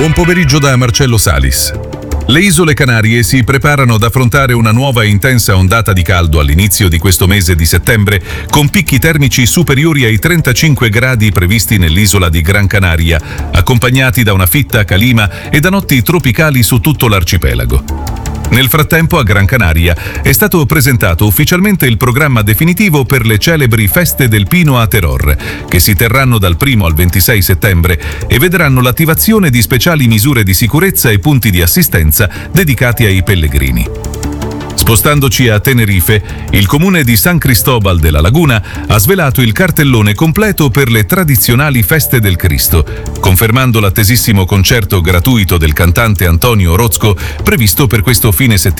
Buon pomeriggio da Marcello Salis. Le isole Canarie si preparano ad affrontare una nuova e intensa ondata di caldo all'inizio di questo mese di settembre, con picchi termici superiori ai 35 gradi previsti nell'isola di Gran Canaria, accompagnati da una fitta calima e da notti tropicali su tutto l'arcipelago. Nel frattempo a Gran Canaria è stato presentato ufficialmente il programma definitivo per le celebri Feste del Pino a Teror, che si terranno dal 1 al 26 settembre e vedranno l'attivazione di speciali misure di sicurezza e punti di assistenza dedicati ai pellegrini. Spostandoci a Tenerife, il comune di San Cristóbal de la Laguna ha svelato il cartellone completo per le tradizionali Feste del Cristo, confermando l'attesissimo concerto gratuito del cantante Antonio Orozco previsto per questo fine settimana.